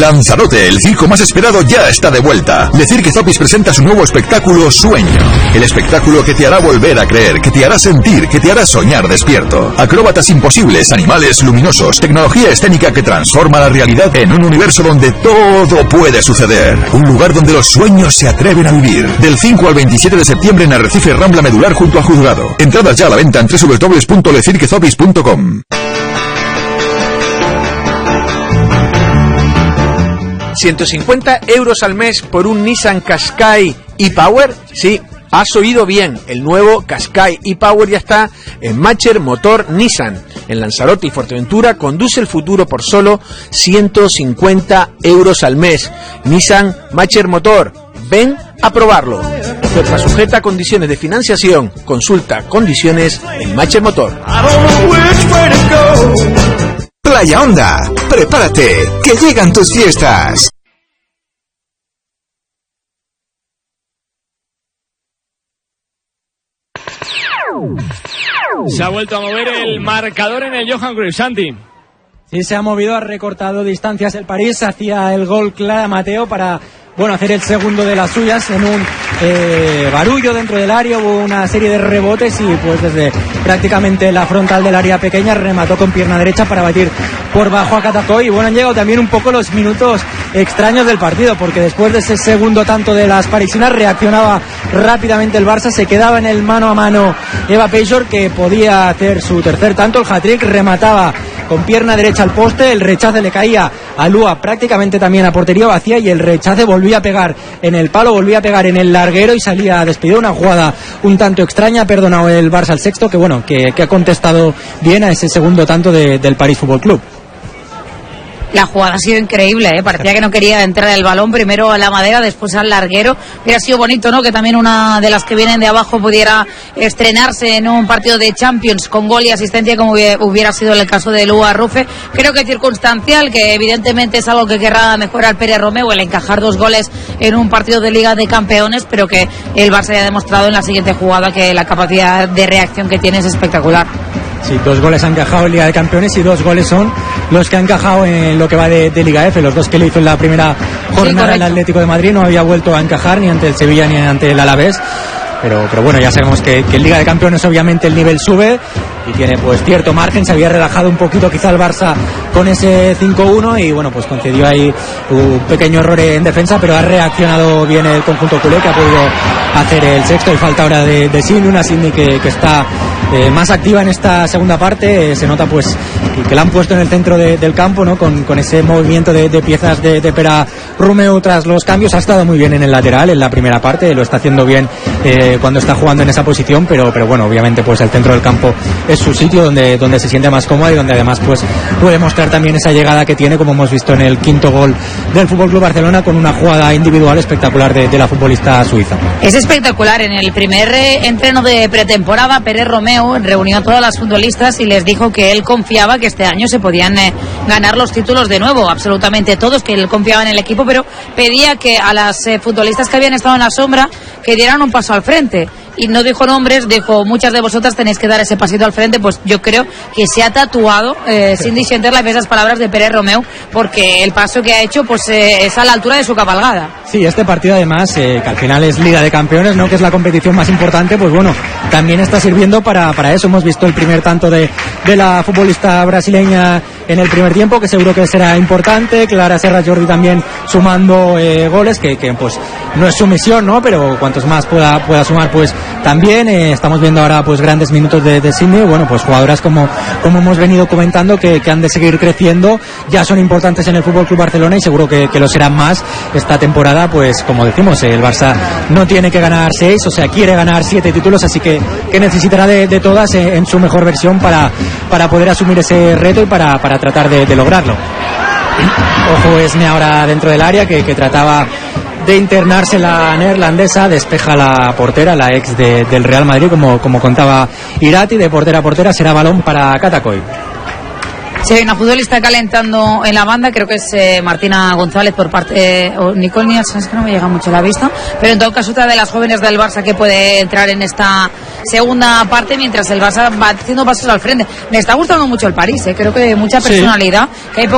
Lanzarote, el circo más esperado, ya está de vuelta. Le Cirque Zopis presenta su nuevo espectáculo Sueño. El espectáculo que te hará volver a creer, que te hará sentir, que te hará soñar despierto. Acróbatas imposibles, animales luminosos, tecnología escénica que transforma la realidad en un universo donde todo puede suceder. Un lugar donde los sueños se atreven a vivir. Del 5 al 27 de septiembre en Arrecife, Rambla Medular junto a Juzgado. Entradas ya a la venta en www.lecirquezopis.com. 150 euros al mes por un Nissan Qashqai e-Power. Sí, has oído bien, el nuevo Qashqai e-Power ya está en Macher Motor Nissan. En Lanzarote y Fuerteventura conduce el futuro por solo 150 euros al mes. Nissan Macher Motor, ven a probarlo. Oferta sujeta a condiciones de financiación. Consulta condiciones en Macher Motor. Playa Honda, prepárate, que llegan tus fiestas. Se ha vuelto a mover el marcador en el Johan Cruyff, Santi. Sí, se ha movido, ha recortado distancias el París, hacía el gol Clara Mateo para hacer el segundo de las suyas en un barullo dentro del área. Hubo una serie de rebotes y pues desde prácticamente la frontal del área pequeña remató con pierna derecha para batir por bajo a Catacoy. Y bueno, han llegado también un poco los minutos extraños del partido, porque después de ese segundo tanto de las parisinas reaccionaba rápidamente el Barça, se quedaba en el mano a mano Eva Peixor, que podía hacer su tercer tanto. El hat-trick, remataba con pierna derecha al poste, el rechace le caía a Lua prácticamente también a portería vacía y el rechace volvía a pegar en el palo, volvía a pegar en el larguero y salía a despedir. Una jugada un tanto extraña, ha perdonado el Barça al sexto, que ha contestado bien a ese segundo tanto del París Fútbol Club. La jugada ha sido increíble, parecía que no quería entrar el balón, primero a la madera, después al larguero. Hubiera sido bonito, ¿no?, que también una de las que vienen de abajo pudiera estrenarse en un partido de Champions con gol y asistencia, como hubiera sido el caso de Lua Rufe. Creo que circunstancial, que evidentemente es algo que querrá mejorar Pérez Romeu, el encajar 2 goles en un partido de Liga de Campeones, pero que el Barça ya ha demostrado en la siguiente jugada que la capacidad de reacción que tiene es espectacular. Sí, 2 goles han encajado en Liga de Campeones y 2 goles son los que han encajado en lo que va de Liga F. Los 2 que le hizo en la primera jornada el Atlético de Madrid, no había vuelto a encajar ni ante el Sevilla ni ante el Alavés. Pero bueno, ya sabemos que en Liga de Campeones obviamente el nivel sube y tiene pues cierto margen. Se había relajado un poquito quizá el Barça con ese 5-1 y bueno, pues concedió ahí un pequeño error en defensa, pero ha reaccionado bien el conjunto culé, que ha podido hacer el sexto. Y falta ahora de Sidney, una Sidney que está más activa en esta segunda parte. Se nota pues que la han puesto en el centro del campo, ¿no?, con ese movimiento de piezas de Pera Romeu tras los cambios. Ha estado muy bien en el lateral en la primera parte, lo está haciendo bien cuando está jugando en esa posición, pero bueno, obviamente pues el centro del campo es su sitio donde se siente más cómoda y donde además pues puede mostrar también esa llegada que tiene, como hemos visto en el quinto gol del FC Barcelona, con una jugada individual espectacular de la futbolista suiza. Es espectacular. En el primer entreno de pretemporada, Pérez Romeu reunió a todas las futbolistas y les dijo que él confiaba que este año se podían ganar los títulos de nuevo, absolutamente todos, que él confiaba en el equipo, pero pedía que a las futbolistas que habían estado en la sombra que dieran un paso al frente. Y no dijo nombres, dijo: muchas de vosotras tenéis que dar ese pasito al frente. Pues yo creo que se ha tatuado Cindy Schenderlein esas palabras de Pérez Romeu, porque el paso que ha hecho pues es a la altura de su cabalgada. Sí, este partido además, que al final es Liga de Campeones, ¿no?, que es la competición más importante, pues bueno, también está sirviendo para eso. Hemos visto el primer tanto de la futbolista brasileña en el primer tiempo, que seguro que será importante. Clara Serra Jordi también sumando goles, que pues no es su misión, ¿no?, pero cuantos más pueda sumar, pues también. Estamos viendo ahora pues grandes minutos de Sidney. Bueno, pues jugadoras como hemos venido comentando, que han de seguir creciendo, ya son importantes en el FC Barcelona y seguro que lo serán más esta temporada. Pues como decimos, el Barça no tiene que ganar 6, o sea, quiere ganar 7 títulos, así que necesitará de todas en su mejor versión para poder asumir ese reto y para tratar de lograrlo. Ojo, Esme ahora dentro del área, que trataba de internarse la neerlandesa, despeja la portera, la ex del Real Madrid, como contaba Irati. De portera a portera será balón para Catacoy. Sí, hay una futbolista calentando en la banda, creo que es Martina González por parte, o Nicole Nielsen, es que no me llega mucho la vista, pero en todo caso otra de las jóvenes del Barça que puede entrar en esta segunda parte, mientras el Barça va haciendo pasos al frente. Me está gustando mucho el París, creo que mucha personalidad, que hay